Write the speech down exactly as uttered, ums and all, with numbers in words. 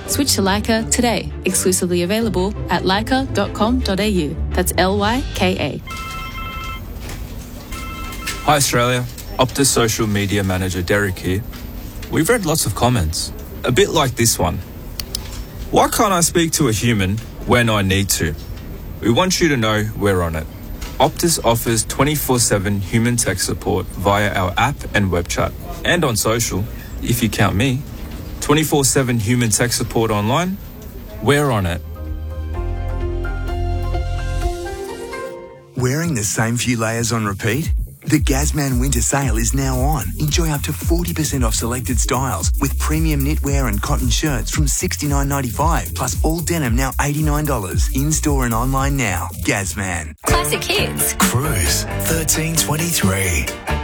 Switch to Leica today. Exclusively available at leica dot com dot a u. That's L Y K A. Hi Australia, Optus social media manager Derek here. We've read lots of comments, a bit like this one. Why can't I speak to a human when I need to? We want you to know we're on it. Optus offers twenty-four seven human tech support via our app and web chat. And on social, if you count me, twenty-four seven human tech support online, we're on it. Wearing the same few layers on repeat? The Gazman winter sale is now on. Enjoy up to forty percent off selected styles with premium knitwear and cotton shirts from sixty-nine ninety-five, plus all denim now eighty-nine dollars. In-store and online now. Gazman. Classic Hits. Cruise thirteen twenty-three.